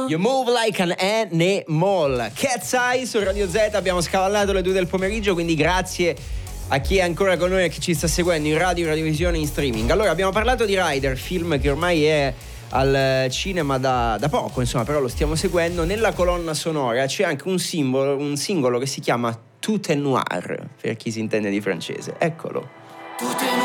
You Move Like an Animal. Cat's Eye su Radio Z. Abbiamo scavallato le 2 del pomeriggio, quindi grazie a chi è ancora con noi e chi ci sta seguendo in radio, in radiovisione, in streaming. Allora, abbiamo parlato di Rider, film che ormai è al cinema da poco, insomma, però lo stiamo seguendo. Nella colonna sonora c'è anche un singolo che si chiama Tout est noir, per chi si intende di francese. Eccolo. Tout est noir.